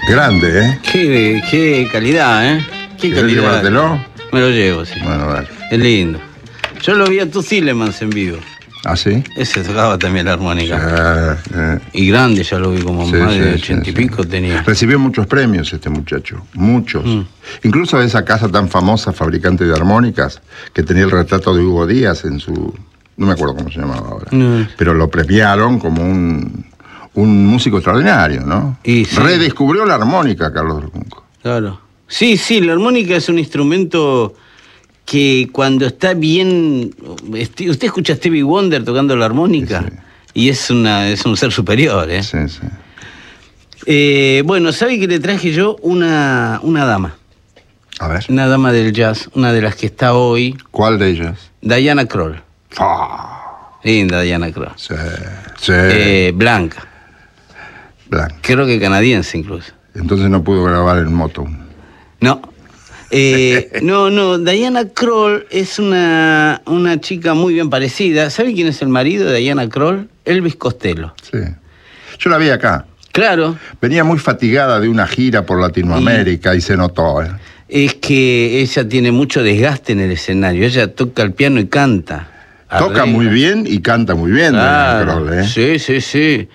Grande, ¿eh? Qué calidad, ¿eh? Qué ¿Querés calidad. llevártelo? Me lo llevo, sí. Bueno, dale. Es lindo. Yo lo vi a Tu Thielemans en vivo. ¿Ah, sí? Ese tocaba también la armónica. Y grande, ya lo vi como Sí, más de sí, 80 y sí. pico tenía. Recibió muchos premios este muchacho, muchos. Incluso esa casa tan famosa, fabricante de armónicas, que tenía el retrato de Hugo Díaz en su... No me acuerdo cómo se llamaba ahora. No. Pero lo premiaron como un músico extraordinario, ¿no? Y sí. Redescubrió la armónica, Carlos del Junco. Claro. Sí, la armónica es un instrumento que cuando está bien... Usted escucha a Stevie Wonder tocando la armónica, Sí, sí. Y es un ser superior, ¿eh? Sí, sí. Bueno, ¿sabe que le traje yo una dama? A ver, Una dama del jazz, una de las que está hoy, ¿cuál de ellas? Diana Krall. Linda Diana Krall. Sí, sí. Blanca, Blanca. creo que canadiense incluso. Entonces no pudo grabar en moto. No. No, Diana Krall es una chica muy bien parecida. ¿Sabe quién es el marido de Diana Krall? Elvis Costello. Sí. Yo la vi acá. Claro, Venía muy fatigada de una gira por Latinoamérica y se notó, ¿eh? es que ella tiene mucho desgaste en el escenario. Ella toca el piano y canta. Toca Arregla. muy bien y canta muy bien, Diana Claro, Krall, ¿eh? sí.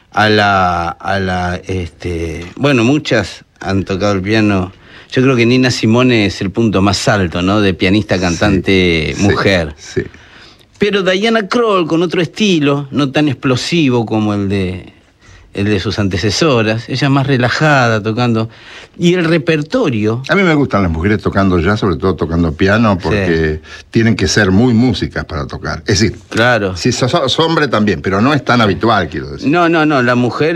Bueno, muchas han tocado el piano. Yo creo que Nina Simone es el punto más alto, ¿no? De pianista, cantante, Sí, mujer. Sí. Pero Diana Krall, con otro estilo, no tan explosivo como el de sus antecesoras, ella es más relajada, tocando. Y el repertorio... A mí me gustan las mujeres tocando jazz, sobre todo tocando piano, porque tienen que ser muy músicas para tocar. Es decir, Claro. si sos hombre también, pero no es tan habitual, quiero decir. No, la mujer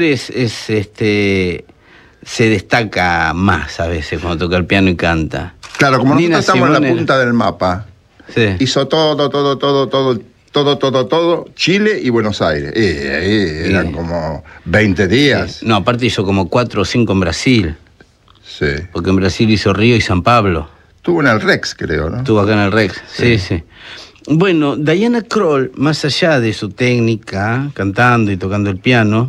se destaca más a veces cuando toca el piano y canta. Claro, como Nina nosotros estamos en la Simone- punta del mapa, Sí. hizo todo, Chile y Buenos Aires. Eran Sí. como 20 días. No, aparte hizo como 4 o 5 en Brasil, Sí. porque en Brasil hizo Río y San Pablo. Estuvo en el Rex, creo, ¿no? Estuvo acá en el Rex, sí. Bueno, Diana Krall, más allá de su técnica, cantando y tocando el piano,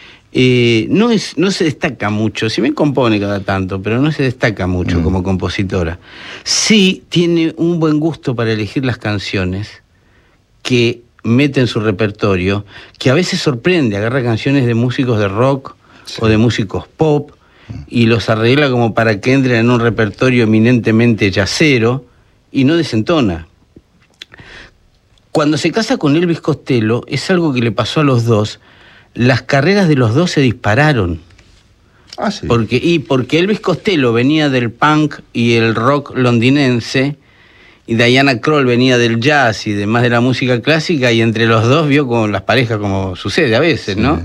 no se destaca mucho, si bien compone cada tanto, pero no se destaca mucho como compositora. Sí tiene un buen gusto para elegir las canciones que mete en su repertorio, que a veces sorprende, agarra canciones de músicos de rock o de músicos pop y los arregla como para que entren en un repertorio eminentemente jazzero y no desentona. Cuando se casa con Elvis Costello, es algo que le pasó a los dos, las carreras de los dos se dispararon. Ah, sí. Porque Elvis Costello venía del punk y el rock londinense, y Diana Krall venía del jazz y demás de la música clásica, y entre los dos vio con las parejas como sucede a veces, ¿no?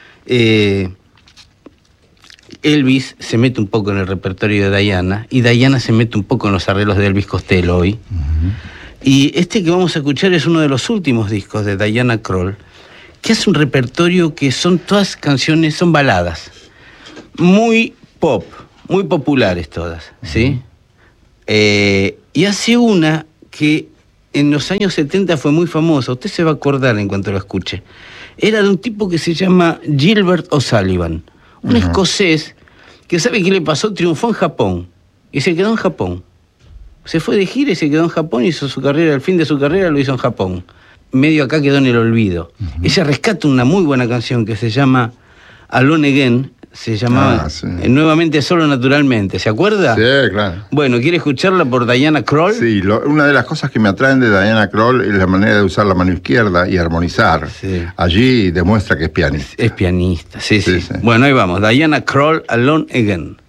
Elvis se mete un poco en el repertorio de Diana, y Diana se mete un poco en los arreglos de Elvis Costello hoy. Y este que vamos a escuchar es uno de los últimos discos de Diana Krall, que hace un repertorio que son todas canciones, son baladas, muy pop, muy populares todas, ¿sí? Y hace una que en los años 70 fue muy famosa, usted se va a acordar en cuanto lo escuche. Era de un tipo que se llama Gilbert O'Sullivan, un escocés que sabe qué le pasó, triunfó en Japón y se quedó en Japón. Se fue de gira y se quedó en Japón, hizo su carrera, el fin de su carrera lo hizo en Japón. Medio acá quedó en el olvido. Ella rescata una muy buena canción que se llama Alone Again, se llamaba Nuevamente Solo Naturalmente, ¿se acuerda? Sí, claro. Bueno, ¿quiere escucharla por Diana Krall? Sí, una de las cosas que me atraen de Diana Krall es la manera de usar la mano izquierda y armonizar. Sí. Allí demuestra que es pianista. Es pianista, sí. Sí. Bueno, ahí vamos, Diana Krall, Alone Again.